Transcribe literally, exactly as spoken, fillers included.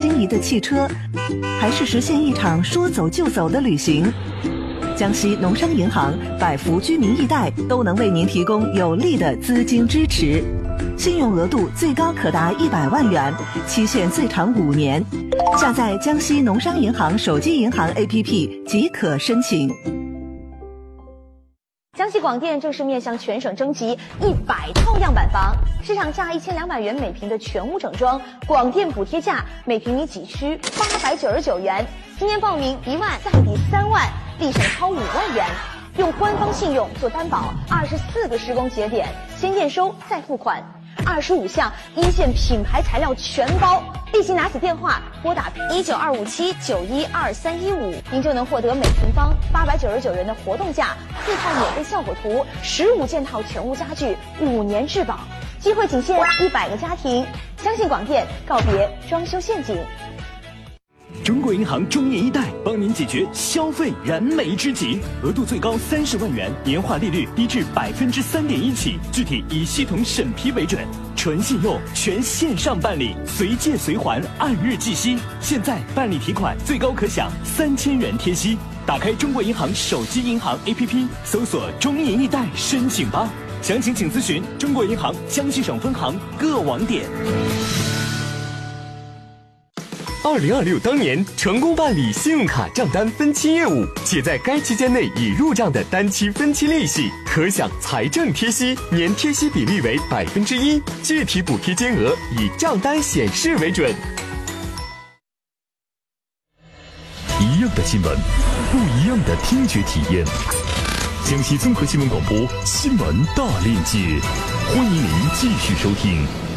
心仪的汽车，还是实现一场说走就走的旅行？江西农商银行、百福居民易贷都能为您提供有力的资金支持，信用额度最高可达一百万元，期限最长五年。下载江西农商银行手机银行 A P P 即可申请。 江西广电正式面向全省征集一百套样板房，市场价一千两百元每平的全屋整装，广电补贴价每平米几区八百九十九元，今年报名一万再抵三万，立省超五万元。用官方信用做担保，二十四个施工节点，先验收再付款，二十五项一线品牌材料全包。立即拿起电话拨打一九二五七九一二三一五，您就能获得每平方八百九十九元的活动价，四套免费效果图，十五件套全屋家具，五年质保。机会仅限一百个家庭，相信广电，告别装修陷阱。 中国银行中年一贷帮您解决消费燃眉之急，额度最高三十万元，年化利率低至百分之三点一起，具体以系统审批为准，纯信用，全线上办理，随借随还，按日计息。现在办理提款最高可享三千元贴息。打开中国银行手机银行 A P P， 搜索中年一贷申请吧。详情请咨询中国银行江西省分行各网点。 二零二六当年成功办理信用卡账单分期业务，且在该期间内已入账的单期分期利息，可享财政贴息，年贴息比例为百分之一，具体补贴金额以账单显示为准。 一样的新闻，不一样的听觉体验。江西综合新闻广播新闻大链接，欢迎您继续收听。